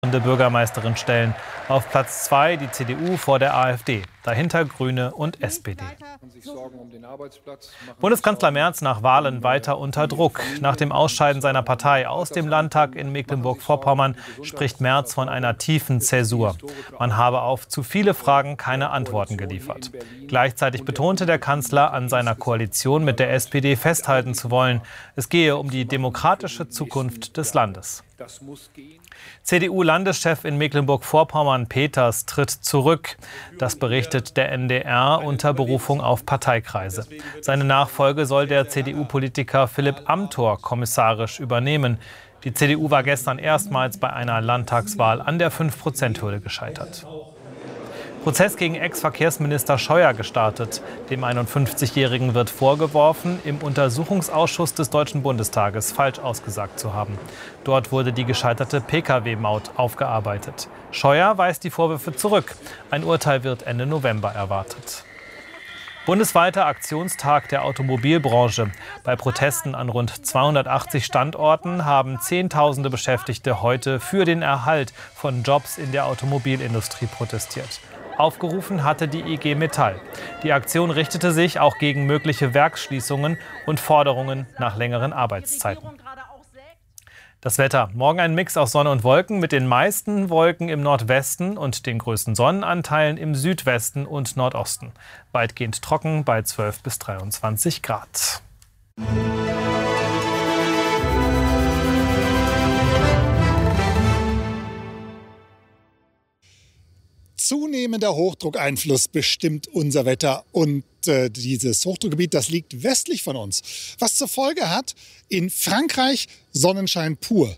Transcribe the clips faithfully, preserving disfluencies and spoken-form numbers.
Bürgermeisterin stellen. Auf Platz zwei die C D U vor der AfD, dahinter Grüne und S P D. Bundeskanzler Merz nach Wahlen weiter unter Druck. Nach dem Ausscheiden seiner Partei aus dem Landtag in Mecklenburg-Vorpommern spricht Merz von einer tiefen Zäsur. Man habe auf zu viele Fragen keine Antworten geliefert. Gleichzeitig betonte der Kanzler, an seiner Koalition mit der S P D festhalten zu wollen. Es gehe um die demokratische Zukunft des Landes. C D U-Landeschef in Mecklenburg-Vorpommern Peters tritt zurück. Das berichtet der N D R unter Berufung auf Parteikreise. Seine Nachfolge soll der C D U-Politiker Philipp Amthor kommissarisch übernehmen. Die C D U war gestern erstmals bei einer Landtagswahl an der fünf Prozent Hürde gescheitert. Prozess gegen Ex-Verkehrsminister Scheuer gestartet. Dem einundfünfzigjährigen wird vorgeworfen, im Untersuchungsausschuss des Deutschen Bundestages falsch ausgesagt zu haben. Dort wurde die gescheiterte Pkw-Maut aufgearbeitet. Scheuer weist die Vorwürfe zurück. Ein Urteil wird Ende November erwartet. Bundesweiter Aktionstag der Automobilbranche. Bei Protesten an rund zweihundertachtzig Standorten haben Zehntausende Beschäftigte heute für den Erhalt von Jobs in der Automobilindustrie protestiert. Aufgerufen hatte die I G Metall. Die Aktion richtete sich auch gegen mögliche Werksschließungen und Forderungen nach längeren Arbeitszeiten. Das Wetter. Morgen ein Mix aus Sonne und Wolken mit den meisten Wolken im Nordwesten und den größten Sonnenanteilen im Südwesten und Nordosten. Weitgehend trocken bei zwölf bis dreiundzwanzig Grad. Zunehmender Hochdruckeinfluss bestimmt unser Wetter und äh, dieses Hochdruckgebiet, das liegt westlich von uns. Was zur Folge hat, in Frankreich Sonnenschein pur.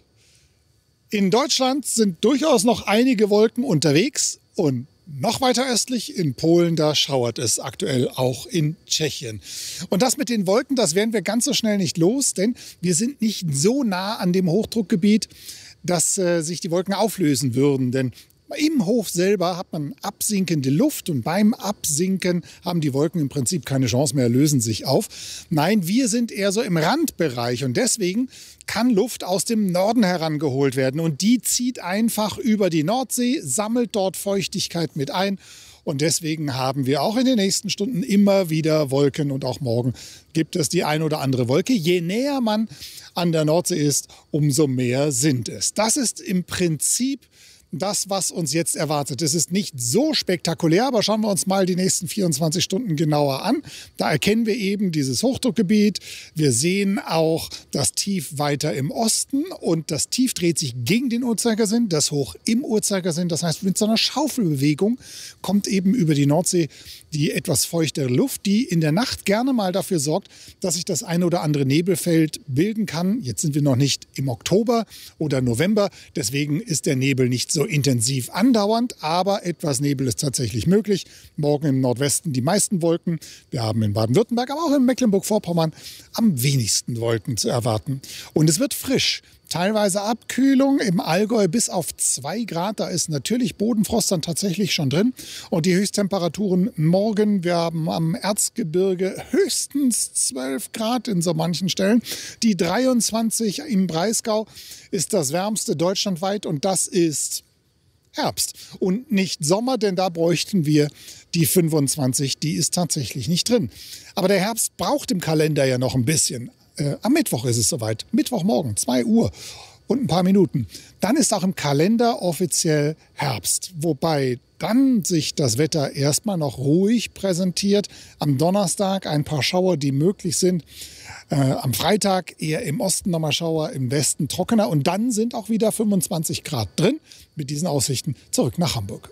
In Deutschland sind durchaus noch einige Wolken unterwegs und noch weiter östlich in Polen, da schauert es aktuell auch in Tschechien. Und das mit den Wolken, das werden wir ganz so schnell nicht los, denn wir sind nicht so nah an dem Hochdruckgebiet, dass äh, sich die Wolken auflösen würden, denn im Hof selber hat man absinkende Luft und beim Absinken haben die Wolken im Prinzip keine Chance mehr, lösen sich auf. Nein, wir sind eher so im Randbereich und deswegen kann Luft aus dem Norden herangeholt werden und die zieht einfach über die Nordsee, sammelt dort Feuchtigkeit mit ein. Und deswegen haben wir auch in den nächsten Stunden immer wieder Wolken und auch morgen gibt es die ein oder andere Wolke. Je näher man an der Nordsee ist, umso mehr sind es. Das ist im Prinzip das, was uns jetzt erwartet. Es ist nicht so spektakulär, aber schauen wir uns mal die nächsten vierundzwanzig Stunden genauer an. Da erkennen wir eben dieses Hochdruckgebiet. Wir sehen auch das Tief weiter im Osten und das Tief dreht sich gegen den Uhrzeigersinn, das Hoch im Uhrzeigersinn. Das heißt, mit so einer Schaufelbewegung kommt eben über die Nordsee die etwas feuchtere Luft, die in der Nacht gerne mal dafür sorgt, dass sich das eine oder andere Nebelfeld bilden kann. Jetzt sind wir noch nicht im Oktober oder November, deswegen ist der Nebel nicht so intensiv andauernd, aber etwas Nebel ist tatsächlich möglich. Morgen im Nordwesten die meisten Wolken. Wir haben in Baden-Württemberg, aber auch in Mecklenburg-Vorpommern am wenigsten Wolken zu erwarten. Und es wird frisch. Teilweise Abkühlung im Allgäu bis auf zwei Grad. Da ist natürlich Bodenfrost dann tatsächlich schon drin. Und die Höchsttemperaturen morgen, wir haben am Erzgebirge höchstens zwölf Grad in so manchen Stellen. Die dreiundzwanzig im Breisgau ist das wärmste deutschlandweit und das ist Herbst und nicht Sommer, denn da bräuchten wir die fünfundzwanzig, die ist tatsächlich nicht drin. Aber der Herbst braucht im Kalender ja noch ein bisschen. Äh, am Mittwoch ist es soweit. Mittwochmorgen, zwei Uhr und ein paar Minuten. Dann ist auch im Kalender offiziell Herbst. Wobei dann sich das Wetter erstmal noch ruhig präsentiert. Am Donnerstag ein paar Schauer, die möglich sind. Äh, am Freitag eher im Osten nochmal Schauer, im Westen trockener. Und dann sind auch wieder fünfundzwanzig Grad drin. Mit diesen Aussichten zurück nach Hamburg.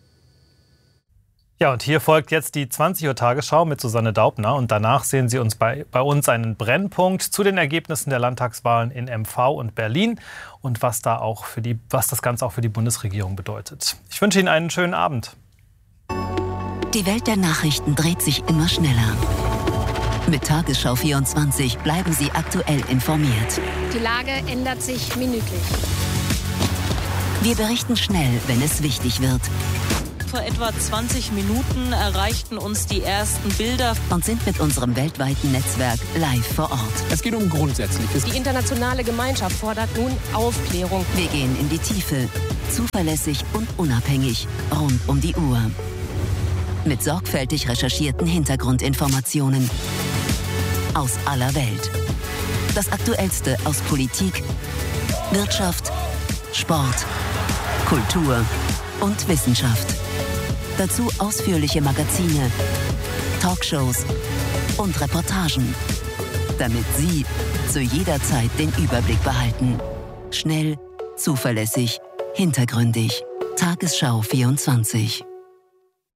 Ja, und hier folgt jetzt die zwanzig Uhr Tagesschau mit Susanne Daubner. Und danach sehen Sie uns bei, bei uns einen Brennpunkt zu den Ergebnissen der Landtagswahlen in M V und Berlin und was, da auch für die, was das Ganze auch für die Bundesregierung bedeutet. Ich wünsche Ihnen einen schönen Abend. Die Welt der Nachrichten dreht sich immer schneller. Mit Tagesschau vierundzwanzig bleiben Sie aktuell informiert. Die Lage ändert sich minütlich. Wir berichten schnell, wenn es wichtig wird. vor etwa zwanzig Minuten erreichten uns die ersten Bilder und sind mit unserem weltweiten Netzwerk live vor Ort. Es geht um Grundsätzliches. Die internationale Gemeinschaft fordert nun Aufklärung. Wir gehen in die Tiefe, zuverlässig und unabhängig, rund um die Uhr. Mit sorgfältig recherchierten Hintergrundinformationen aus aller Welt. Das Aktuellste aus Politik, Wirtschaft, Sport, Kultur und Wissenschaft. Dazu ausführliche Magazine, Talkshows und Reportagen, damit Sie zu jeder Zeit den Überblick behalten. Schnell, zuverlässig, hintergründig. Tagesschau vierundzwanzig.